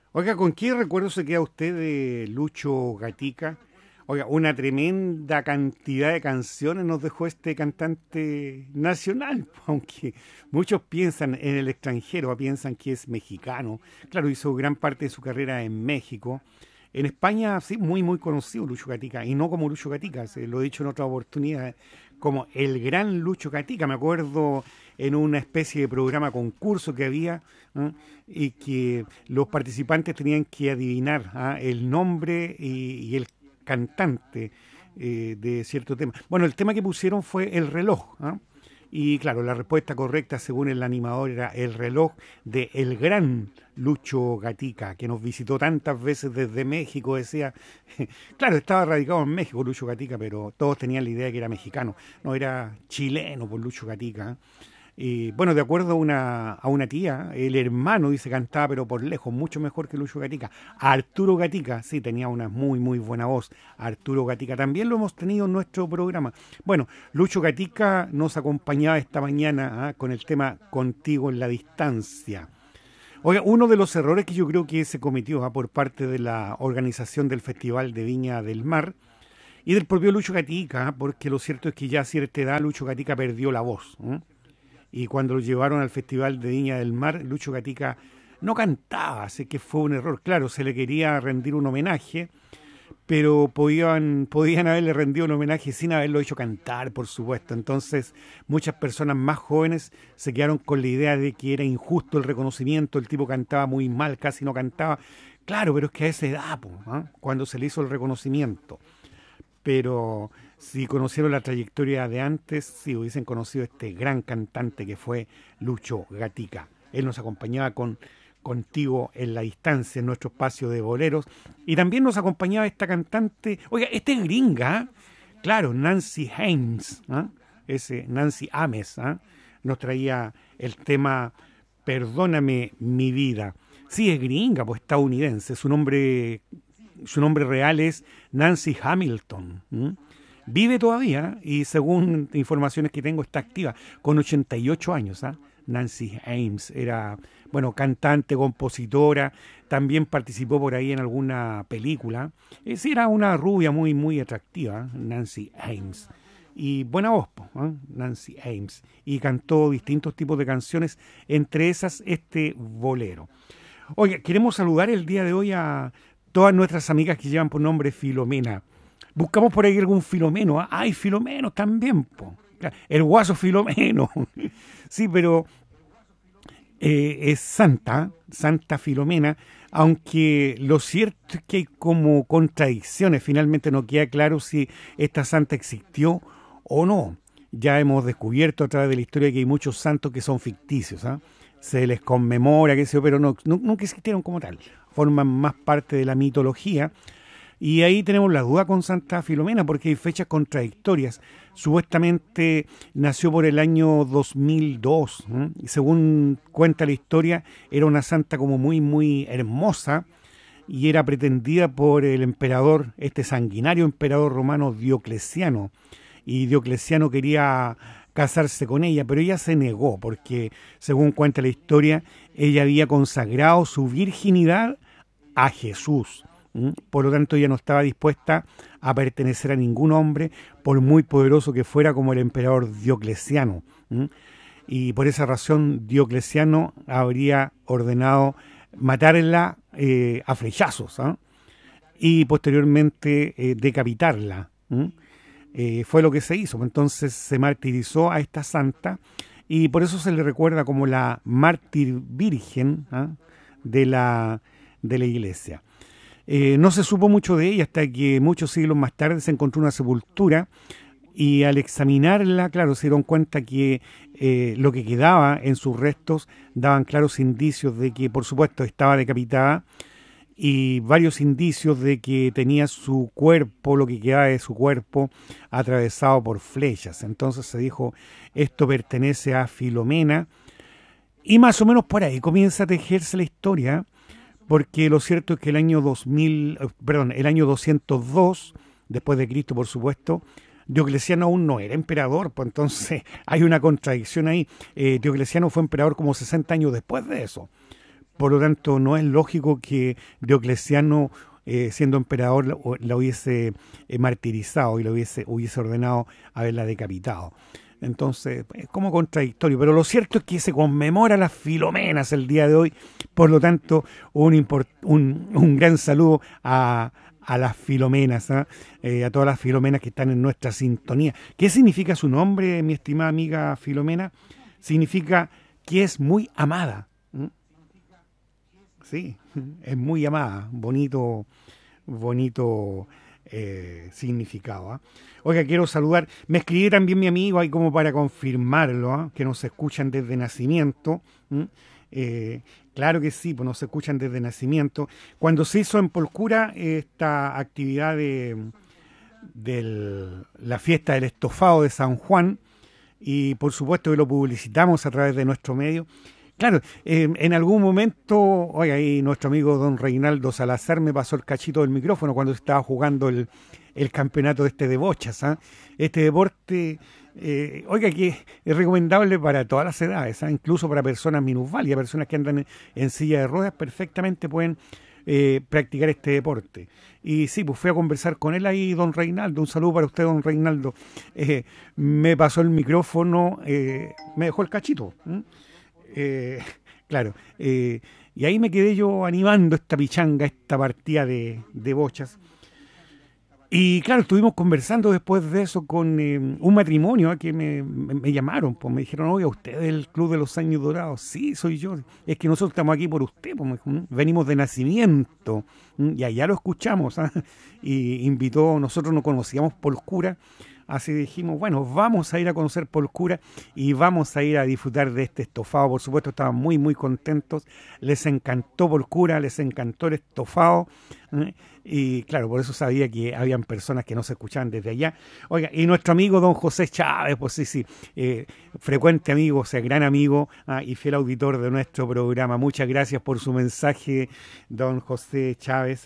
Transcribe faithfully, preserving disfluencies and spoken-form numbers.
Oiga, ¿con qué recuerdo se queda usted de Lucho Gatica? Oiga, una tremenda cantidad de canciones nos dejó este cantante nacional, aunque muchos piensan en el extranjero, piensan que es mexicano. Claro, hizo gran parte de su carrera en México. En España, sí, muy, muy conocido Lucho Gatica, y no como Lucho Gatica, se lo he dicho en otra oportunidad, como el gran Lucho Gatica. Me acuerdo en una especie de programa concurso que había, ¿eh? Y que los participantes tenían que adivinar ¿ah? el nombre y, y el cantante eh, de cierto tema. Bueno, el tema que pusieron fue el reloj. ¿ah? Y claro, la respuesta correcta, según el animador, era el reloj de el gran Lucho Gatica, que nos visitó tantas veces desde México. Decía, claro, estaba radicado en México Lucho Gatica, pero todos tenían la idea de que era mexicano. No, era chileno por Lucho Gatica. ¿eh? Y bueno, de acuerdo a una, a una tía, el hermano dice cantaba, pero por lejos, mucho mejor que Lucho Gatica. Arturo Gatica, sí, tenía una muy, muy buena voz. Arturo Gatica también lo hemos tenido en nuestro programa. Bueno, Lucho Gatica nos acompañaba esta mañana ¿ah? con el tema Contigo en la Distancia. Oiga, uno de los errores que yo creo que se cometió ¿ah? por parte de la organización del Festival de Viña del Mar y del propio Lucho Gatica, ¿ah? porque lo cierto es que ya a cierta edad Lucho Gatica perdió la voz. ¿eh? Y cuando lo llevaron al Festival de Viña del Mar, Lucho Gatica no cantaba, así que fue un error. Claro, se le quería rendir un homenaje, pero podían, podían haberle rendido un homenaje sin haberlo hecho cantar, por supuesto. Entonces, muchas personas más jóvenes se quedaron con la idea de que era injusto el reconocimiento, el tipo cantaba muy mal, casi no cantaba. Claro, pero es que a esa edad, po, ¿ah? cuando se le hizo el reconocimiento. Pero si conocieron la trayectoria de antes, si hubiesen conocido este gran cantante que fue Lucho Gatica. Él nos acompañaba con Contigo en la Distancia, en nuestro espacio de boleros. Y también nos acompañaba esta cantante, oiga, esta es gringa, ¿eh? Claro, Nancy Hames, ¿eh? ese Nancy Ames, ¿eh? nos traía el tema Perdóname mi vida. Sí, es gringa, pues estadounidense. Su nombre su nombre real es Nancy Hamilton. ¿m? Vive todavía y según informaciones que tengo está activa con ochenta y ocho años. ¿ah? Nancy Ames era, bueno, cantante, compositora, también participó por ahí en alguna película. Es, era una rubia muy, muy atractiva, ¿eh? Nancy Ames. Y buena voz, ¿eh? Nancy Ames. Y cantó distintos tipos de canciones, entre esas este bolero. Oye, queremos saludar el día de hoy a todas nuestras amigas que llevan por nombre Filomena. Buscamos por ahí algún Filomeno. ¿ah? Ay, Filomeno también, po. El guaso Filomeno. Sí, pero eh, es Santa, Santa Filomena, aunque lo cierto es que hay como contradicciones. Finalmente no queda claro si esta santa existió o no. Ya hemos descubierto a través de la historia que hay muchos santos que son ficticios. ¿ah? Se les conmemora, qué sé yo, pero no, no, nunca existieron como tal. Forman más parte de la mitología. Y ahí tenemos la duda con Santa Filomena, porque hay fechas contradictorias. Supuestamente nació por el año dos mil dos. ¿eh? Y según cuenta la historia, era una santa como muy, muy hermosa y era pretendida por el emperador, este sanguinario emperador romano Diocleciano. Y Diocleciano quería casarse con ella, pero ella se negó porque, según cuenta la historia, ella había consagrado su virginidad a Jesús. ¿m? Por lo tanto, ella no estaba dispuesta a pertenecer a ningún hombre, por muy poderoso que fuera como el emperador Diocleciano. ¿m? Y por esa razón Diocleciano habría ordenado matarla eh, a flechazos ¿eh? y posteriormente eh, decapitarla. ¿m? Eh, fue lo que se hizo. Entonces se martirizó a esta santa y por eso se le recuerda como la mártir virgen ¿eh? de, la, de la iglesia. Eh, no se supo mucho de ella hasta que muchos siglos más tarde se encontró una sepultura y al examinarla, claro, se dieron cuenta que eh, lo que quedaba en sus restos daban claros indicios de que, por supuesto, estaba decapitada y varios indicios de que tenía su cuerpo, lo que quedaba de su cuerpo, atravesado por flechas. Entonces se dijo, esto pertenece a Filomena, y más o menos por ahí comienza a tejerse la historia, porque lo cierto es que el año dos mil, perdón, el año doscientos dos, después de Cristo, por supuesto, Diocleciano aún no era emperador, pues entonces hay una contradicción ahí. Eh, Diocleciano fue emperador como sesenta años después de eso. por lo tanto no es lógico que Diocleciano, eh, siendo emperador, la, la hubiese eh, martirizado y la hubiese, hubiese ordenado haberla decapitado. Entonces, es como contradictorio, pero lo cierto es que se conmemora las Filomenas el día de hoy, por lo tanto, un, import, un, un gran saludo a, a las Filomenas, ¿eh? Eh, a todas las Filomenas que están en nuestra sintonía. ¿Qué significa su nombre, mi estimada amiga Filomena? Significa que es muy amada. ¿Mm? Sí, es muy amada, bonito, bonito eh, significado. ¿eh? Oiga, quiero saludar, me escribí también mi amigo ahí como para confirmarlo, ¿eh? que nos escuchan desde nacimiento. Eh, claro que sí, pues nos escuchan desde nacimiento. Cuando se hizo en Polcura esta actividad de, de la fiesta del estofado de San Juan, y por supuesto que lo publicitamos a través de nuestro medio. Claro, eh, en algún momento, oye, ahí nuestro amigo don Reinaldo Salazar me pasó el cachito del micrófono cuando estaba jugando el, el campeonato este de bochas. ¿eh? Este deporte, eh, oiga, que es recomendable para todas las edades, ¿eh? incluso para personas minusválidas, personas que andan en, en silla de ruedas, perfectamente pueden eh, practicar este deporte. Y sí, pues fui a conversar con él ahí, don Reinaldo, un saludo para usted, don Reinaldo. Eh, me pasó el micrófono, eh, me dejó el cachito. ¿eh? Eh, claro, eh, y ahí me quedé yo animando esta pichanga, esta partida de, de bochas. Y claro, estuvimos conversando después de eso con eh, un matrimonio ¿eh? que me, me, me llamaron, pues me dijeron, oye, ¿usted es del Club de los Años Dorados? Sí, soy yo. Es que nosotros estamos aquí por usted, pues, me, venimos de nacimiento. Y allá lo escuchamos. ¿eh? Y invitó, nosotros no conocíamos Polcura. Así dijimos, bueno, vamos a ir a conocer Polcura y vamos a ir a disfrutar de este estofado. Por supuesto, estaban muy, muy contentos. Les encantó Polcura, les encantó el estofado. ¿eh? Y claro, por eso sabía que habían personas que no se escuchaban desde allá. Oiga, y nuestro amigo don José Chávez, pues sí, sí, eh, frecuente amigo, o sea, gran amigo ah, y fiel auditor de nuestro programa. Muchas gracias por su mensaje, don José Chávez.